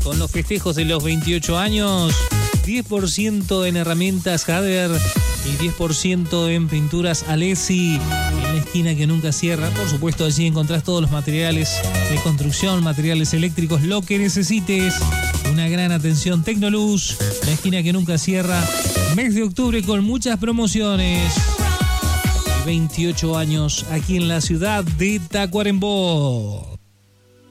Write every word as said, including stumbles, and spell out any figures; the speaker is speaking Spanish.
con los festejos de los veintiocho años, diez por ciento en herramientas Hader y diez por ciento en pinturas Alessi, en la esquina que nunca cierra. Por supuesto, allí encontrás todos los materiales de construcción, materiales eléctricos, lo que necesites. Una gran atención Tecnoluz, la esquina que nunca cierra. Mes de octubre con muchas promociones. veintiocho años aquí en la ciudad de Tacuarembó.